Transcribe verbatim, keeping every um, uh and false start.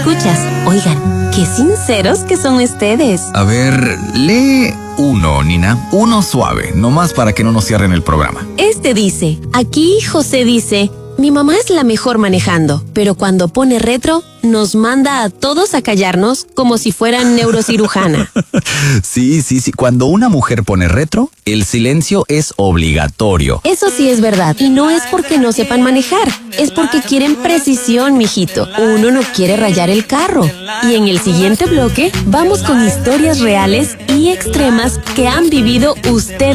escuchas. Oigan, qué sinceros que son ustedes. A ver, lee uno, Nina. Uno suave, nomás para que no nos cierren el programa. Este dice, aquí José dice, mi mamá es la mejor manejando, pero cuando pone retro, nos manda a todos a callarnos como si fuera neurocirujana. Sí, sí, sí. Cuando una mujer pone retro, el silencio es obligatorio. Eso sí es verdad. Y no es porque no sepan manejar. Es porque quieren precisión, mijito. Uno no quiere rayar el carro. Y en el siguiente bloque, vamos con historias reales y extremas que han vivido ustedes.